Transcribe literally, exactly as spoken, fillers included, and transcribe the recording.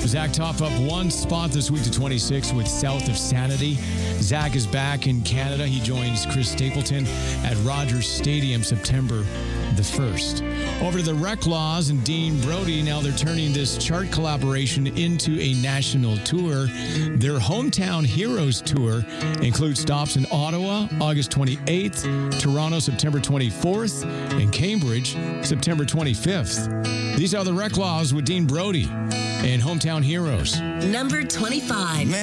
Zach Top up one spot this week to twenty-six with South of Sanity. Zach is back in Canada. He joins Chris Stapleton at Rogers Stadium September the first. Over to the Reclaws and Dean Brody. Now they're turning this chart collaboration into a national tour. Their Hometown Heroes Tour includes stops in Ottawa, August twenty-eighth, Toronto, September twenty-fourth, and Cambridge, September twenty-fifth. These are the Reclaws with Dean Brody and Hometown Heroes. Number twenty-five.